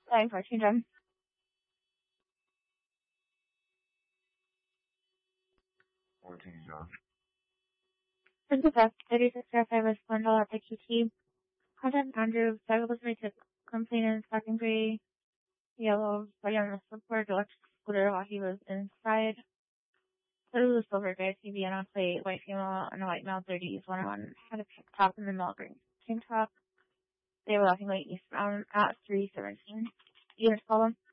Dying for Kingdom. This is F 3605 is Glendale at the QT. Contact Andrew. Cycle was made to complain in second gray yellow by on the support electric scooter while he was inside. Blue silver gray TV and on plate, white female and a white male 30s. One had a pink top and the male green tank top. They were walking late eastbound at 317. Units call them.